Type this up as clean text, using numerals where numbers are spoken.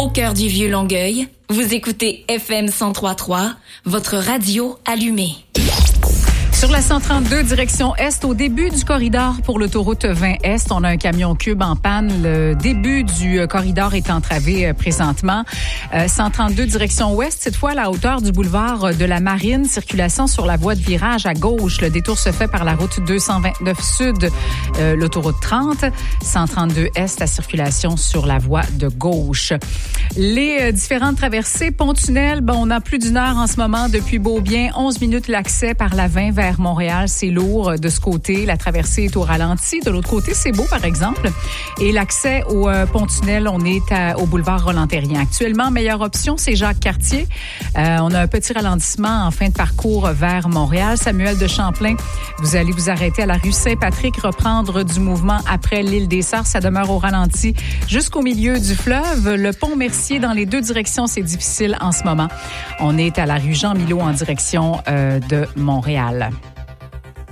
au cœur du Vieux-Longueuil, vous écoutez FM 103.3, votre radio allumée. Sur la 132, direction Est, au début du corridor pour l'autoroute 20 Est, on a un camion cube en panne. Le début du corridor est entravé présentement. 132, direction Ouest, cette fois à la hauteur du boulevard de la Marine. Circulation sur la voie de virage à gauche. Le détour se fait par la route 229 Sud, l'autoroute 30. 132 Est, la circulation sur la voie de gauche. Les différentes traversées, pont-tunnel, on a plus d'une heure en ce moment depuis Beaubien. 11 minutes l'accès par la 20 vers Montréal, c'est lourd de ce côté. La traversée est au ralenti. De l'autre côté, c'est beau, par exemple. Et l'accès au pont-tunnel, on est au boulevard Roland-Terrien. Actuellement, meilleure option, c'est Jacques-Cartier. On a un petit ralentissement en fin de parcours vers Montréal. Samuel de Champlain, vous allez vous arrêter à la rue Saint-Patrick, reprendre du mouvement après l'île des Sœurs. Ça demeure au ralenti jusqu'au milieu du fleuve. Le pont Mercier, dans les deux directions, c'est difficile en ce moment. On est à la rue Jean-Milot en direction de Montréal.